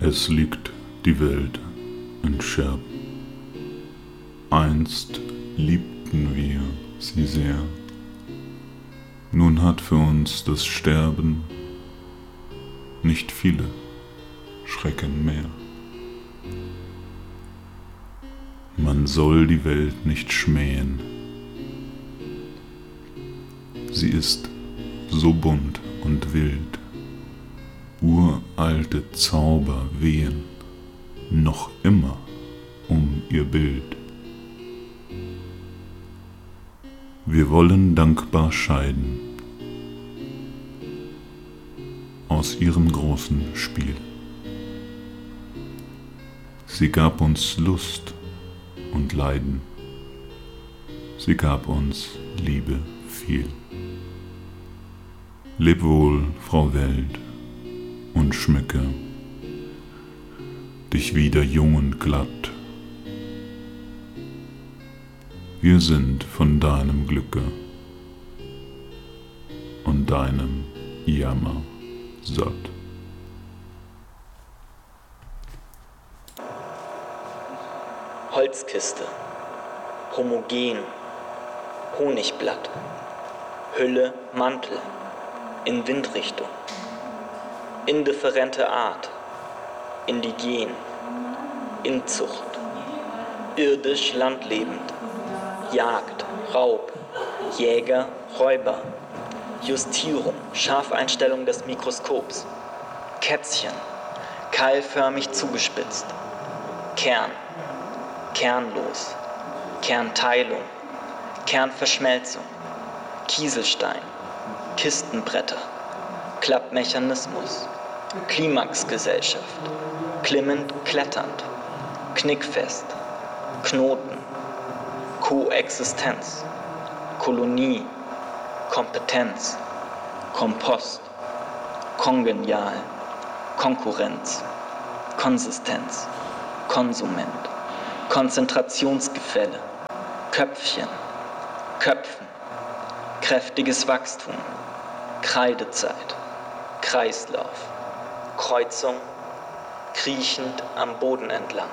Es liegt die Welt in Scherben. Einst liebten wir sie sehr. Nun hat für uns das Sterben nicht viele Schrecken mehr. Man soll die Welt nicht schmähen. Sie ist so bunt und wild. Uralte Zauber wehen noch immer um ihr Bild. Wir wollen dankbar scheiden aus ihrem großen Spiel. Sie gab uns Lust und Leiden, sie gab uns Liebe viel. Leb wohl, Frau Welt, und schmücke dich wieder jung und glatt. Wir sind von deinem Glücke und deinem Jammer satt. Holzkiste, homogen, Honigblatt, Hülle, Mantel, in Windrichtung, indifferente Art, indigen, Inzucht, irdisch landlebend, Jagd, Raub, Jäger, Räuber, Justierung, Scharfeinstellung des Mikroskops, Kätzchen, keilförmig zugespitzt, Kern, kernlos, Kernteilung, Kernverschmelzung, Kieselstein, Kistenbretter, Klappmechanismus, Klimaxgesellschaft, klimmend kletternd, knickfest, Knoten, Koexistenz, Kolonie, Kompetenz, Kompost, kongenial, Konkurrenz, Konsistenz, Konsument, Konzentrationsgefälle, Köpfchen, Köpfen, kräftiges Wachstum, Kreidezeit, Kreislauf, Kreuzung, kriechend am Boden entlang.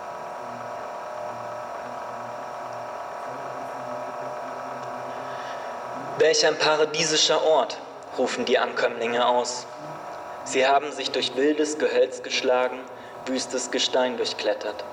Welch ein paradiesischer Ort, rufen die Ankömmlinge aus. Sie haben sich durch wildes Gehölz geschlagen, wüstes Gestein durchklettert.